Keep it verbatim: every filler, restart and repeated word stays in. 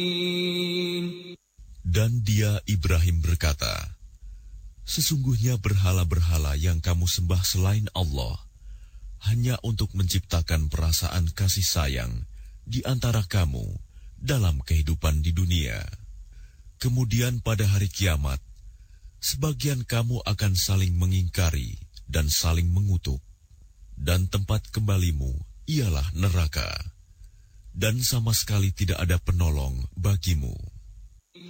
Dan dia Ibrahim berkata, sesungguhnya berhala-berhala yang kamu sembah selain Allah hanya untuk menciptakan perasaan kasih sayang di antara kamu dalam kehidupan di dunia. Kemudian pada hari kiamat, sebagian kamu akan saling mengingkari dan saling mengutuk, dan tempat kembalimu ialah neraka, dan sama sekali tidak ada penolong bagimu.